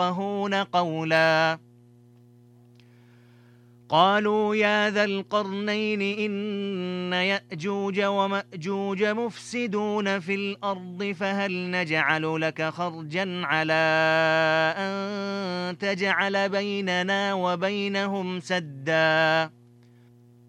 يفقهون قولا قالوا يا ذا القرنين إن يأجوج ومأجوج مفسدون في الأرض فهل نجعل لك خرجا على أن تجعل بيننا وبينهم سدا